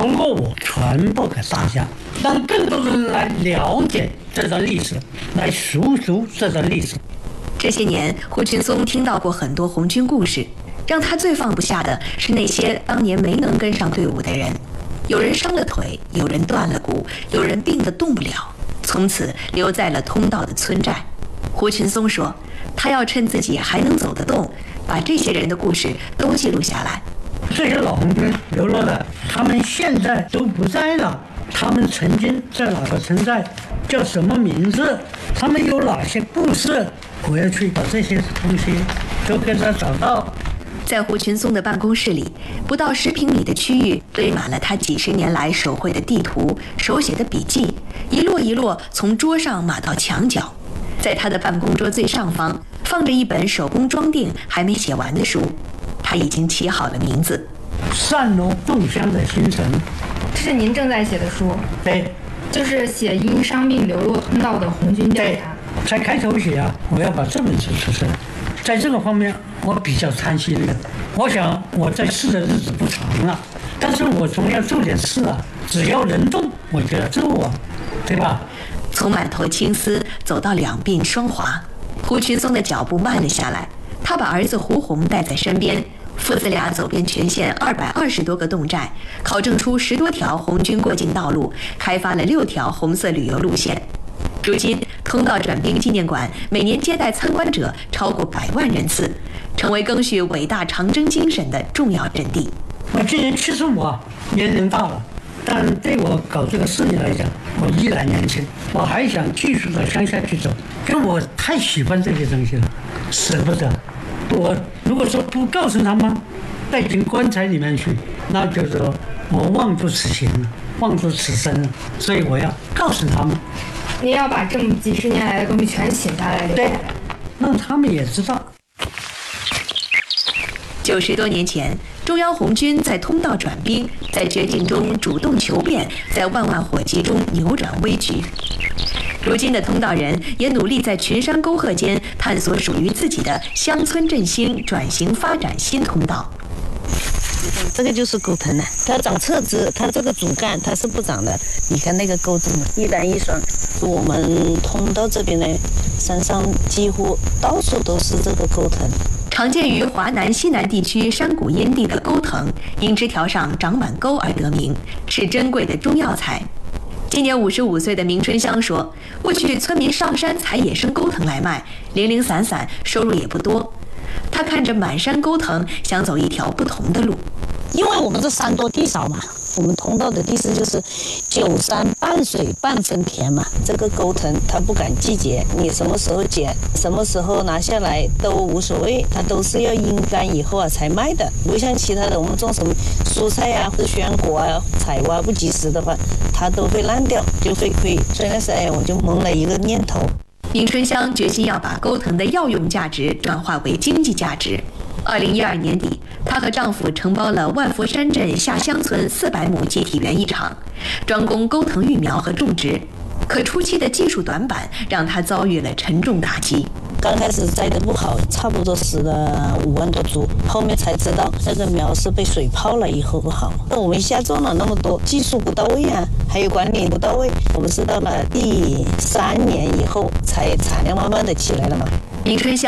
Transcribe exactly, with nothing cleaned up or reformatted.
通过我传播给大家，让更多人来了解这段历史，来述说这段历史。 这些年，胡群松听到过很多红军故事，让他最放不下的是那些当年没能跟上队伍的人。有人伤了腿，有人断了骨，有人病得动不了，从此留在了通道的村寨。胡群松说，他要趁自己还能走得动，把这些人的故事都记录下来。 这些老红军流落的，他们现在都不在了，他们曾经在哪个村寨，叫什么名字，他们有哪些故事，我要去把这些东西都给他找到。 在胡群松的办公室里，不到十平米的区域堆满了他几十年来手绘的地图、手写的笔记，一摞一摞从桌上码到墙角。在他的办公桌最上方放着一本手工装订还没写完的书，他已经起好了名字： 善罗众乡的新城。 这是您正在写的书？ 对， 就是写因伤病流落通道的红军调查。 在开头写啊，我要把这本书出出来。在这个方面，我比较贪心的。我想我在世的日子不长了，但是我总要做点事啊。只要能动，我就要做啊，对吧？ 从满头青丝走到两鬓霜华，胡群松的脚步慢了下来。他把儿子胡红带在身边，父子俩走遍全县二百二十多个侗寨，考证出十多条红军过境道路，开发了六条红色旅游路线。如今，通道转兵纪念馆每年接待参观者超过百万人次，成为赓续伟大长征精神的重要阵地。 我今年七十五啊，年龄大了，但对我搞这个事业来讲，我依然年轻，我还想继续到乡下去走，因为我太喜欢这些东西了，舍不得。我如果说不告诉他们，带进棺材里面去，那就是说我妄作此行了，妄作此生了，所以我要告诉他们。 您要把这么几十年来的东西全写下来， 对，让他们也知道。 九十多年前，中央红军在通道转兵，在绝境中主动求变，在万万火急中扭转危局。如今的通道人也努力在群山沟壑间探索属于自己的乡村振兴、转型发展新通道。 这个就是沟藤呢，它长侧枝，它这个主干它是不长的。你看那个沟藤一单一双，我们通道这边呢，山上几乎到处都是这个沟藤。 常见于华南西南地区山谷阴地的沟藤，因枝条上长满沟而得名，是珍贵的中药材。今年五十五岁的明春香说，过去村民上山采野生沟藤来卖，零零散散，收入也不多。他看着满山沟藤，想走一条不同的路。 因为我们这山多地少嘛，我们通道的地势就是九山半水半分田嘛。这个沟藤它不赶季节，你什么时候剪，什么时候拿下来都无所谓，它都是要阴干以后啊才卖的。不像其他的，我们种什么蔬菜啊或者鲜果啊，采挖不及时的话，它都会烂掉，就会亏。所以那时候我就萌了一个念头。 明春香决心要把沟藤的药用价值转化为经济价值。二零一二年底，她和丈夫承包了万佛山镇下乡村四百亩集体园艺场，专攻沟藤育苗和种植。可初期的技术短板让她遭遇了沉重打击。 刚开始栽的不好，差不多死了五万多株，后面才知道那个苗是被水泡了以后不好。我们一下种了那么多，技术不到位啊，还有管理不到位，我们是到了第三年以后才产量慢慢的起来了嘛。 明春香